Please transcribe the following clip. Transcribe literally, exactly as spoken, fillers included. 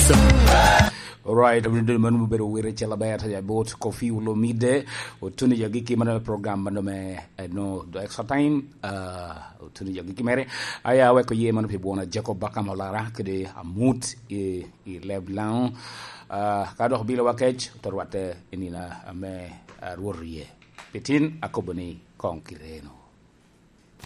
Yes. Alright, I'm doing manu better where it's about about coffee ulo mide o tuni yagi kimana program mano me no do extra time uh tuni yagi kimere aya we ko ye manu pe bona Jacob Bakamolara kede amut e e leblan uh ka dox bi la wakej torwate inina ame ruorie petin akoboni konkireno